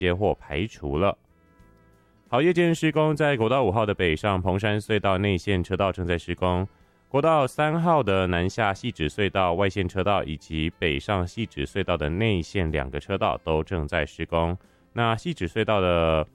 接获排除了。好，夜间施工，在国道5号的北上彭山隧道内线车道正在施工，国道3号的南下汐止隧道外线车道以及北上汐止隧道的内线2个车道都正在施工。那汐止隧道的